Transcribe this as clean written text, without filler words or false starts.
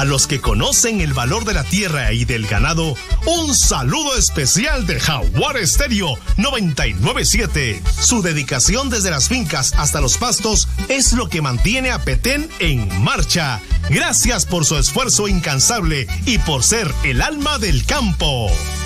A los que conocen el valor de la tierra y del ganado, un saludo especial de Jaguar Estéreo 997. Su dedicación desde las fincas hasta los pastos es lo que mantiene a Petén en marcha. Gracias por su esfuerzo incansable y por ser el alma del campo.